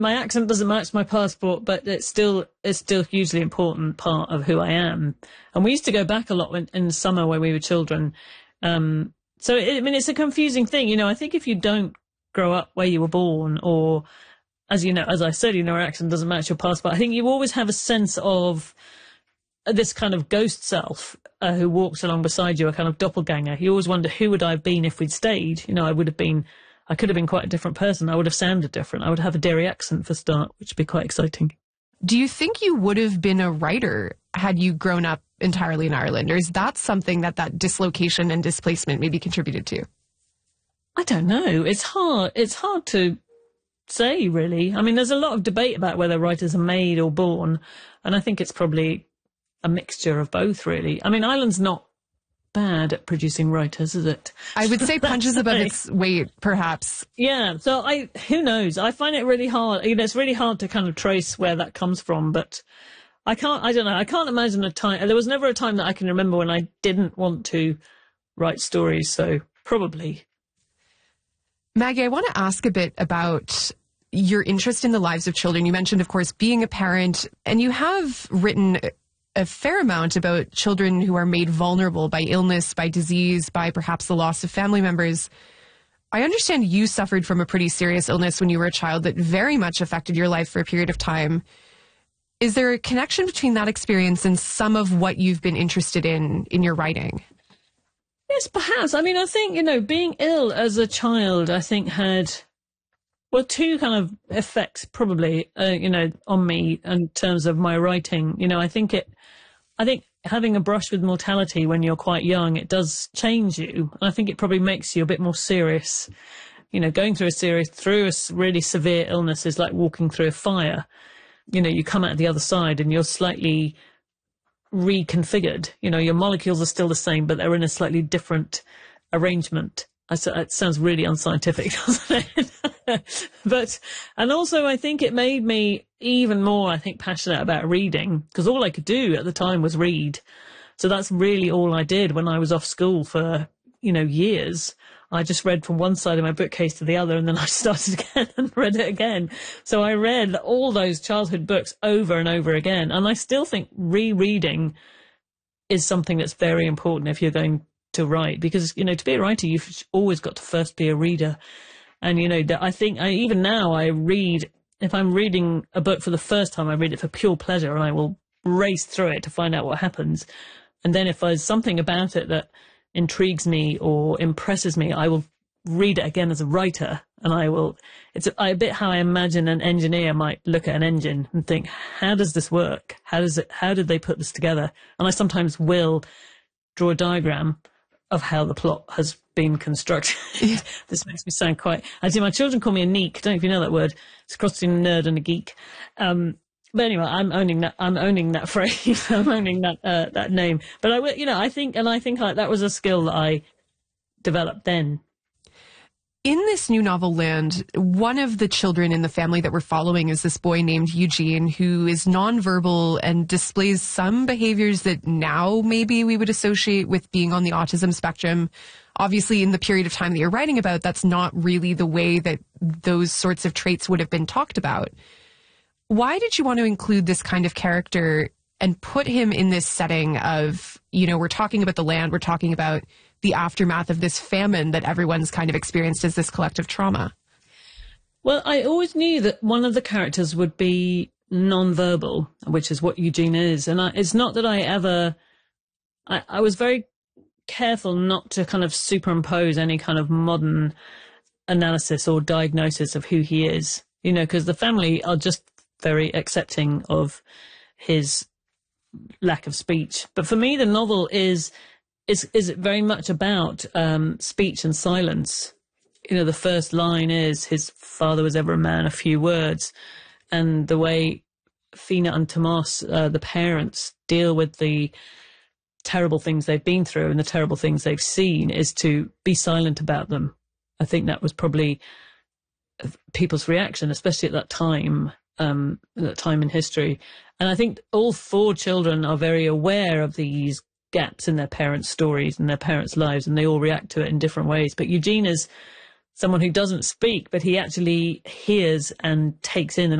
my accent doesn't match my passport, but it's still a hugely important part of who I am. And we used to go back a lot in the summer when we were children. So, it's a confusing thing. You know, I think if you don't grow up where you were born, or, as you know, as I said, your accent doesn't match your passport, I think you always have a sense of this kind of ghost self who walks along beside you, a kind of doppelganger. You always wonder, who would I have been if we'd stayed? You know, I could have been quite a different person. I would have sounded different. I would have a Derry accent for a start, which would be quite exciting. Do you think you would have been a writer had you grown up entirely in Ireland? Or is that something that dislocation and displacement maybe contributed to? I don't know. It's hard to say, really. I mean, there's a lot of debate about whether writers are made or born, and I think it's probably a mixture of both, really. I mean, Ireland's not bad at producing writers, is it? I would say punches above its weight, perhaps. Yeah, so who knows? I find it really hard. You know, it's really hard to kind of trace where that comes from, but I don't know. I can't imagine a time. There was never a time that I can remember when I didn't want to write stories, so probably. Maggie, I want to ask a bit about your interest in the lives of children. You mentioned, of course, being a parent, and you have written a fair amount about children who are made vulnerable by illness, by disease, by perhaps the loss of family members. I understand you suffered from a pretty serious illness when you were a child that very much affected your life for a period of time. Is there a connection between that experience and some of what you've been interested in your writing? Yes, perhaps. I mean, I think, you know, being ill as a child, I think had, well, two kind of effects probably, on me in terms of my writing. You know, I think having a brush with mortality when you're quite young, it does change you. And I think it probably makes you a bit more serious. You know, going through a really severe illness is like walking through a fire. You know, you come out the other side and you're slightly reconfigured. You know, your molecules are still the same, but they're in a slightly different arrangement. It sounds really unscientific, doesn't it? And also I think it made me even more, passionate about reading, because all I could do at the time was read. So that's really all I did when I was off school for, years. I just read from one side of my bookcase to the other, and then I started again and read it again. So I read all those childhood books over and over again. And I still think rereading is something that's very important if you're going to write, because, to be a writer, you've always got to first be a reader. And, I think even now I read, if I'm reading a book for the first time, I read it for pure pleasure, and I will race through it to find out what happens. And then if there's something about it that intrigues me or impresses me, I will read it again as a writer, and it's a bit how I imagine an engineer might look at an engine and think, how does this work? How did they put this together? And I sometimes will draw a diagram of how the plot has been constructed. This makes me sound quite... my children call me a neek. I don't know if you know that word. It's a cross between a nerd and a geek. But anyway, I'm owning that phrase. I'm owning that name. But I think that was a skill that I developed then. In this new novel, Land, one of the children in the family that we're following is this boy named Eugene, who is nonverbal and displays some behaviors that now maybe we would associate with being on the autism spectrum. Obviously, in the period of time that you're writing about, that's not really the way that those sorts of traits would have been talked about. Why did you want to include this kind of character and put him in this setting of, we're talking about the land, we're talking about the aftermath of this famine that everyone's kind of experienced as this collective trauma? Well, I always knew that one of the characters would be nonverbal, which is what Eugene is. And it's not that I was very careful not to kind of superimpose any kind of modern analysis or diagnosis of who he is, because the family are just very accepting of his lack of speech. But for me, the novel is very much about speech and silence. The first line is, his father was ever a man of few words. And the way Fina and Tomas, the parents, deal with the terrible things they've been through and the terrible things they've seen is to be silent about them. I think that was probably people's reaction, especially at that time in history. And I think all four children are very aware of these gaps in their parents' stories and their parents' lives, and they all react to it in different ways. But Eugene is someone who doesn't speak, but he actually hears and takes in an